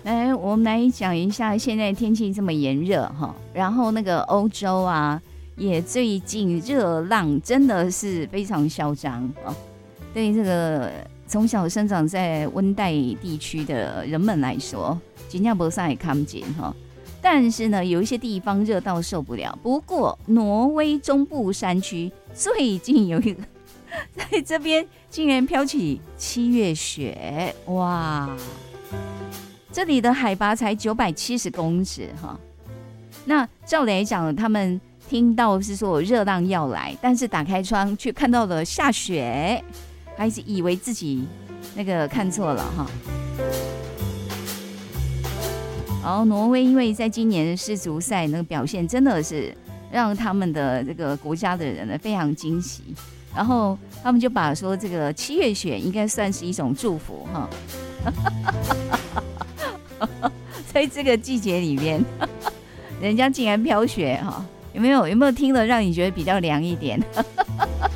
来，我们来讲一下现在天气这么炎热哈，然后那个欧洲啊，也最近热浪真的是非常嚣张啊。对于这个从小生长在温带地区的人们来说，真的没啥也看不见哈。但是呢，有一些地方热到受不了。不过，挪威中部山区最近有一个，在这边竟然飘起7月雪，哇！这里的海拔才970公尺哈。那照理来讲，他们听到是说有热浪要来，但是打开窗却看到了下雪，还是以为自己那个看错了哈。好，挪威因为在今年的世足赛那个表现真的是让他们的这个国家的人呢非常惊喜，然后他们就把说这个7月雪应该算是一种祝福哈。在这个季节里面，人家竟然飘雪哈，有没有听了让你觉得比较凉一点？